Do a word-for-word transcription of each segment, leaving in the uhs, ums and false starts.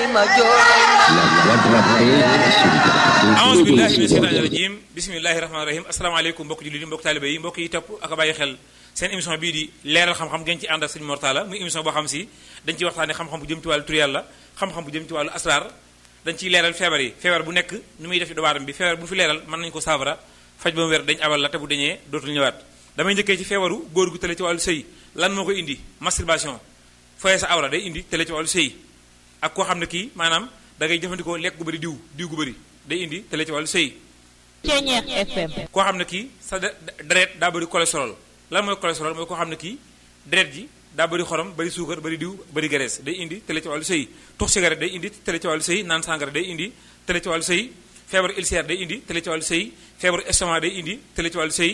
a'uuzu billahi mina shaytaani rajiim bismillahi rahmaani rahiim asalaamaaleykum mbokk jullit yi mbokk taalibe yi mbokk yi topp ak a bàyyi xel seen émission bii di leeral xam-xam ngeen ci ànd ak sëñ Mor Talla muy émission boo xam si dañ ciy waxtaane xam-xam bu jëm ci wàllu tur yàlla xam-xam bu jëm ci wàllu asraar dañ ciy leeral feebar yi feebar bu nekk ni muy def ci doomu aadama bi feebar bu fi leeral mën nañu ko saafara faj ba mu wér dañ abal la te bu dañee dootul ñëwaat damay njëkkee ci feebaru góor gu tële ci wàllu sëy lan moo koy indi masturbation foye sa awra day indi tële ci wàllu sëy ak koo xam ne kii maanaam da ngay jëfandikoo lekk gu bëri diw diw gu bëri day indi tële ci wàllu sëy koo xam ne kii sa deret daa bëri cholestérol lan mooy cholestérol mooy koo xam ne kii deret ji daa bëri xorom bëri suukar bëri diw bëri graisse day indi tële ci wàllu sëy tux cigarette day indi tële ci wàllu sëy naan sangara day indi tële ci wàllu sëy feebaru ulcère day indi tële ci wàllu sëy feebaru estomac day indi tële ci wàllu sëy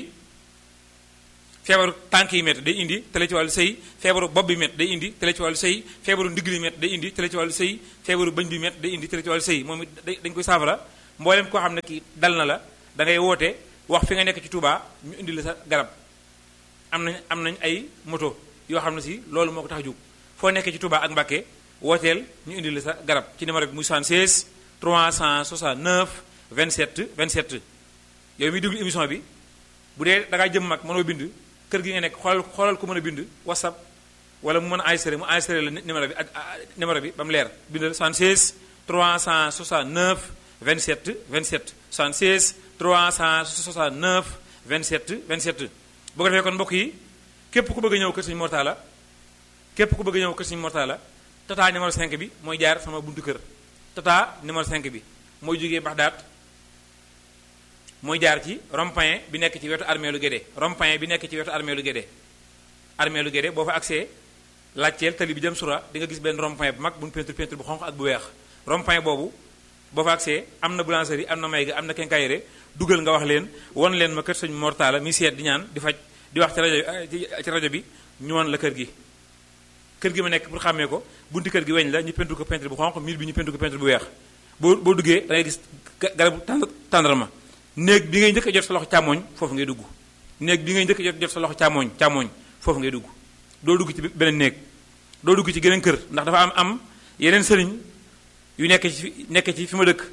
feebaru tànk yi métti day indi tële ci wàllu sëy feebaru bopp bi métti day indi tële ci wàllu sëy feebaru ndigg li métti day indi tële ci wàllu sëy feebaru bëñ bi métti day indi tële ci wàllu sëy moom it dañ koy saafara mboolem koo xam ne kii dal na la da ngay woote wax fi nga nekk ci Touba ñu indi la sa garab am nañ am nañ ay moto yoo xam ne si loolu moo ko tax a jóg foo nekkee ci Touba ak Mbacké wooteel ñu indi la sa garab ci numéro bi muy soixante-seize trois cent soixante-neuf vingt-sept vingt-sept yow miy déglu émission bi bu dee da ngaa jëm mag mënoo bind kër gi nga nekk xoolal xoolal ko mën a bind whatsapp wala mu mën a enregistré mu enregistré la numéro bi ak numéro bi ba mu leer bindal soixante-seize trois cent soixante-neuf vingt-sept vingt-sept soixante-seize trois cent soixante-neuf vingt-sept vingt-sept boo ko defee kon mbokk yi képp ku bëgg a ñëw kër Sëñ Mor Talla képp ku bëgg a ñëw kër Sëñ Mor Talla tata numéro cinq bi mooy jaar sama buntu kër tata numéro cinq bi mooy jógee Baxdaat mooy jaar ci rond-point bi nekk ci wetu armée lu Guédé rond-point bi nekk ci wetu armée lu Guédé armée lu Guédé boo fa accès laajteel tali bi jëm sura di nga gis benn rond-point bu mag bu ñu peinture peinture bu xonq ak bu weex rond-point boobu boo fa accès am na boulangerie am na may ga am na quincaillerie dugal nga wax leen won leen ma kër Sëñ Mor Talla mi seet di ñaan di faj di wax ci rajo ci rajo bi ñu won la kër gi kër gi ma nekk pour xàmmee ko bunti kër gi weñ la ñu peinture ko peinture bu xonq mur bi ñu peinture ko peinture bu weex boo boo duggee da ngay gis garabu tàndarma néeg bi ngay njëkk a jot sa loxo càmmooñ foofu ngay dugg néeg bi ngay njëkk a jot jot sa loxo càmmooñ càmmooñ foofu ngay dugg doo dugg ci beneen néeg doo dugg ci geneen kër ndax dafa am am yeneen sëriñ yu nekk ci nekk ci fi ma dëkk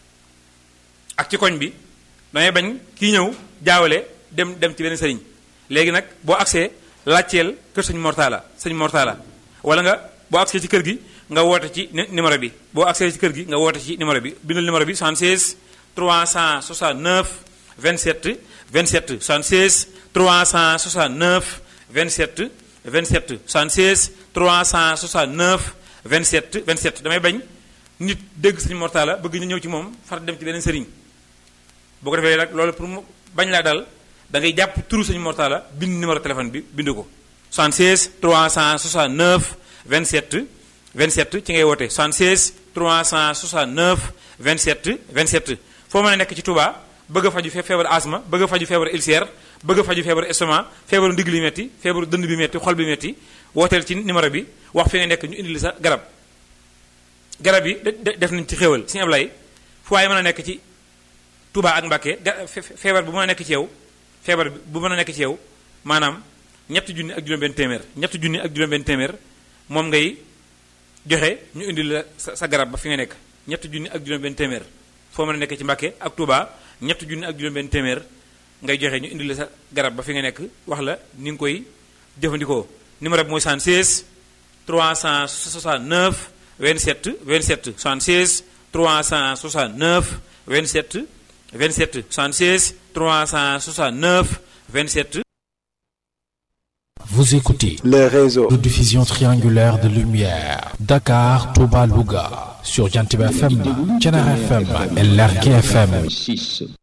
ak ci koñ bi damay bañ kii ñëw jaawale dem dem ci beneen sëriñ léegi nag boo agsee laajteel kër Sëñ Mor Talla Sëñ Mor Talla wala nga boo agsee ci kër gi nga woote ci numéro bi boo agsee ci kër gi nga woote ci numéro bi bindal numéro bi soixante-seize trois cent soixante-neuf vingt-sept vingt-sept soixante-seize trois cent soixante-neuf vingt-sept vingt-sept soixante-seize trois cent soixante-neuf vingt-sept vingt-sept damay bañ nit dégg Sëñ Mor Talla bëgg ñu ñëw ci moom far dem ci beneen sëriñ boo ko defee nag loolu pour mu bañ laa dal da ngay jàpp turu Sëñ Mor Talla bind numéro téléphone bi bind ko soixante-seize trois cent soixante-neuf vingt-sept vingt-sept ci ngay woote soixante-seize trois cent soixante-neuf vingt-sept vingt-sept foo mën a nekk ci Touba bëgg a faju feebar asma bëgg a faju feebar ulcère bëgg a faju feebar estomac feebaru ndigg li metti feebaru dënd bi metti xol bi metti wooteel ci numéro bi wax fi nga nekk ñu indi li sa garab garab yi def nañ ci xéwal Sëñ Ablaye fu waaye mën a nekk ci Touba ak Mbacké feebar bu mën a nekk ci yow feebar bu mën a nekk ci yow maanaam ñetti junni ak juróom-benn téeméer ñetti junni ak juróom-benn téeméer moom ngay joxe ñu indi la sa sa garab ba fi nga nekk ñetti junni ak juróom-benn téeméer foo mën a nekk ci Mbacké ak Touba ñetti junni ak juróom-benn téeméer ngay joxe ñu indi la sa garab ba fi nga nekk wax la ni nga koy jëfandikoo numéro bi mooy soixante-seize trois cent soixante-neuf vingt-sept vingt-sept soixante-seize trois cent soixante-neuf vingt-sept vingt-sept soixante-seize trois cent soixante-neuf vingt-sept. Vous écoutez le réseau de diffusion triangulaire de lumière Dakar, Touba, Louga sur Jantib F M, Thiénaba F M et Lergui F M.